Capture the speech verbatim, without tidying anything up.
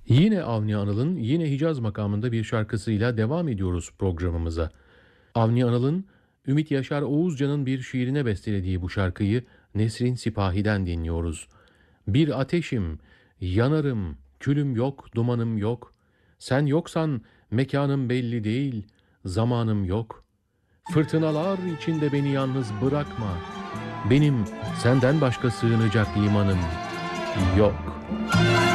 Yine Avni Anıl'ın yine Hicaz makamında bir şarkısıyla devam ediyoruz programımıza. Avni Anıl'ın Ümit Yaşar Oğuzcan'ın bir şiirine bestelediği bu şarkıyı Nesrin Sipahi'den dinliyoruz. Bir ateşim, yanarım, külüm yok, dumanım yok. Sen yoksan mekanım belli değil, zamanım yok. Fırtınalar içinde beni yalnız bırakma. Benim senden başka sığınacak limanım yok.